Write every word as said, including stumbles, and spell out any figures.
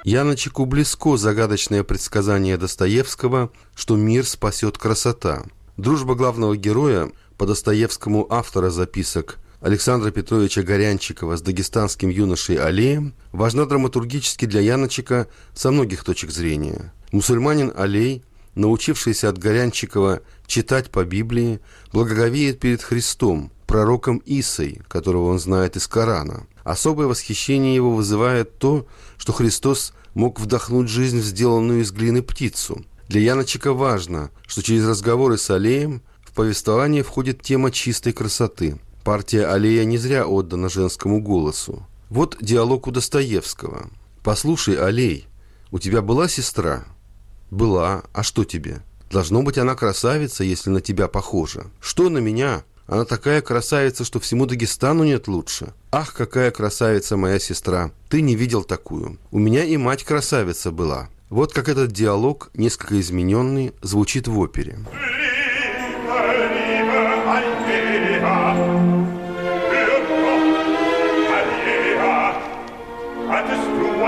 Яночеку близко загадочное предсказание Достоевского, что мир спасет красота. Дружба главного героя, по Достоевскому автора записок, Александра Петровича Горянчикова с дагестанским юношей Алеем, важна драматургически для Яночека со многих точек зрения. Мусульманин Алей, научившийся от Горянчикова читать по Библии, благоговеет перед Христом, пророком Исой, которого он знает из Корана. Особое восхищение его вызывает то, что Христос мог вдохнуть жизнь в сделанную из глины птицу. Для Яночека важно, что через разговоры с Алеем в повествование входит тема чистой красоты. Партия Алея не зря отдана женскому голосу. Вот диалог у Достоевского. «Послушай, Алей, у тебя была сестра?» «Была. А что тебе? Должно быть, она красавица, если на тебя похожа». «Что на меня? Она такая красавица, что всему Дагестану нет лучше». «Ах, какая красавица моя сестра! Ты не видел такую. У меня и мать красавица была». Вот как этот диалог, несколько измененный, звучит в опере.